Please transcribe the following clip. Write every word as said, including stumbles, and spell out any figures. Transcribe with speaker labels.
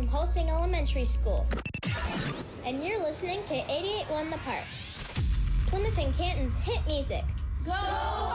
Speaker 1: from Holsting Elementary School. And you're listening to eighty-eight point one The Park, Plymouth and Canton's hit music.
Speaker 2: Go